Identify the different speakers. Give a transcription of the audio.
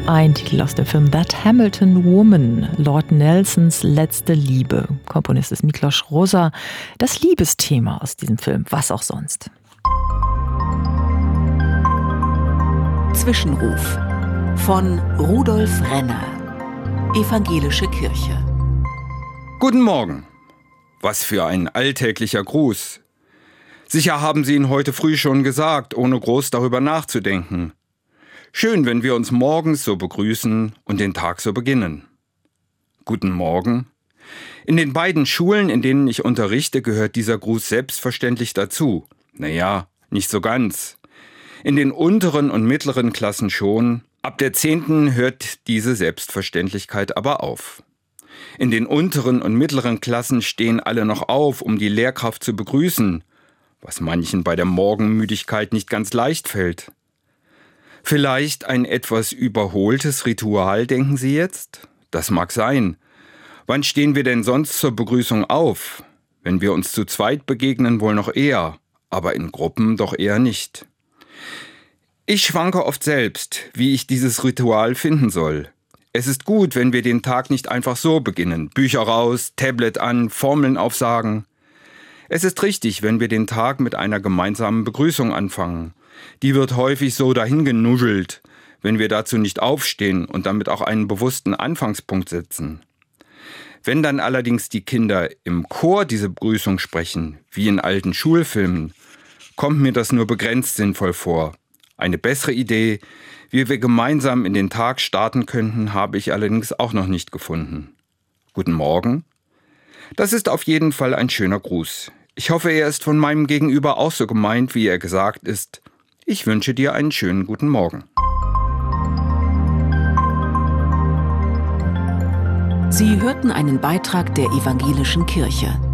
Speaker 1: Ein Titel aus dem Film That Hamilton Woman, Lord Nelsons letzte Liebe. Komponist ist Miklos Rozsa. Das Liebesthema aus diesem Film, was auch sonst.
Speaker 2: Zwischenruf von Rudolf Renner, Evangelische Kirche.
Speaker 3: Guten Morgen. Was für ein alltäglicher Gruß. Sicher haben Sie ihn heute früh schon gesagt, ohne groß darüber nachzudenken. Schön, wenn wir uns morgens so begrüßen und den Tag so beginnen. Guten Morgen. In den beiden Schulen, in denen ich unterrichte, gehört dieser Gruß selbstverständlich dazu. Naja, nicht so ganz. In den unteren und mittleren Klassen schon. Ab der 10. hört diese Selbstverständlichkeit aber auf. In den unteren und mittleren Klassen stehen alle noch auf, um die Lehrkraft zu begrüßen, was manchen bei der Morgenmüdigkeit nicht ganz leicht fällt. Vielleicht ein etwas überholtes Ritual, denken Sie jetzt? Das mag sein. Wann stehen wir denn sonst zur Begrüßung auf? Wenn wir uns zu zweit begegnen, wohl noch eher, aber in Gruppen doch eher nicht. Ich schwanke oft selbst, wie ich dieses Ritual finden soll. Es ist gut, wenn wir den Tag nicht einfach so beginnen. Bücher raus, Tablet an, Formeln aufsagen. Es ist richtig, wenn wir den Tag mit einer gemeinsamen Begrüßung anfangen. Die wird häufig so dahingenuschelt, wenn wir dazu nicht aufstehen und damit auch einen bewussten Anfangspunkt setzen. Wenn dann allerdings die Kinder im Chor diese Begrüßung sprechen, wie in alten Schulfilmen, kommt mir das nur begrenzt sinnvoll vor. Eine bessere Idee, wie wir gemeinsam in den Tag starten könnten, habe ich allerdings auch noch nicht gefunden. Guten Morgen. Das ist auf jeden Fall ein schöner Gruß. Ich hoffe, er ist von meinem Gegenüber auch so gemeint, wie er gesagt ist. Ich wünsche dir einen schönen guten Morgen.
Speaker 2: Sie hörten einen Beitrag der Evangelischen Kirche.